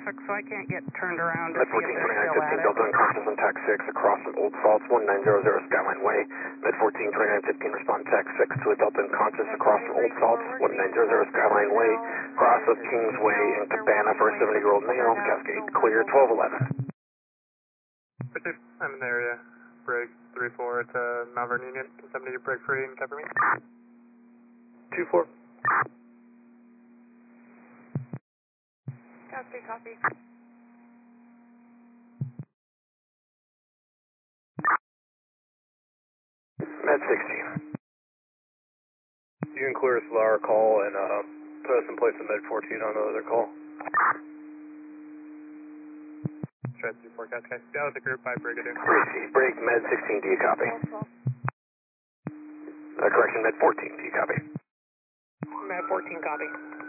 traffic, so I can't get turned around to Med see if 14, they're still at 2915, it. Delta unconscious on TAC 6 across from Old Salts, 1900 Skyline Way. Med 14, 2915, respond TAC 6 to a Delta unconscious across from Old Salts, 1900 Skyline Way. Cross of Kingsway in Cabana for a 70-year-old male. Cascade clear, 1211. I'm in the area. Break 3-4 to Mount Vernon Union. Can somebody break free and cover me? 2-4. Copy. Med 16. You can clear us with our call and put us in place of Med 14 on the other call. Stretch 2-4 Cascade. Down with the group by Brigadier. Break Med 16, do you copy? Correction, Med 14, do you copy? Med 14, copy.